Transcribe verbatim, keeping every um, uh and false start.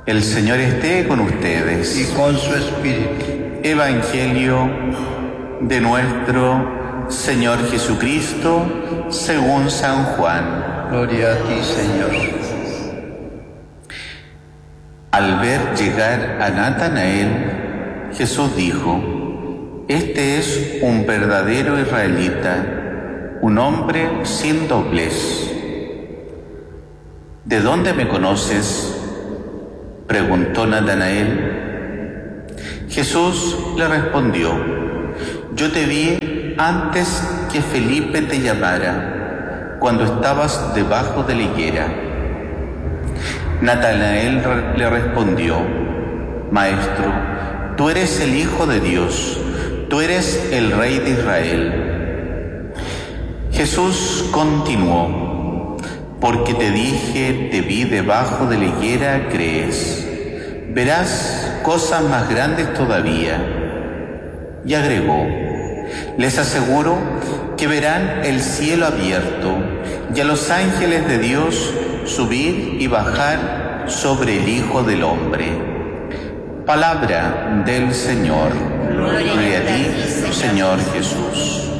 El Señor esté con ustedes. Y con su espíritu. Evangelio de nuestro Señor Jesucristo según San Juan. Gloria a ti, Señor. Al ver llegar a Natanael, Jesús dijo: Este es un verdadero israelita, un hombre sin doblez. ¿De dónde me conoces?, preguntó Natanael. Jesús le respondió: Yo te vi antes que Felipe te llamara, cuando estabas debajo de la higuera. Natanael le respondió: Maestro, tú eres el Hijo de Dios, tú eres el Rey de Israel. Jesús continuó: Porque te dije, te vi debajo de la higuera, crees. Verás cosas más grandes todavía. Y agregó: Les aseguro que verán el cielo abierto y a los ángeles de Dios subir y bajar sobre el Hijo del Hombre. Palabra del Señor. Gloria a ti, Señor Jesús.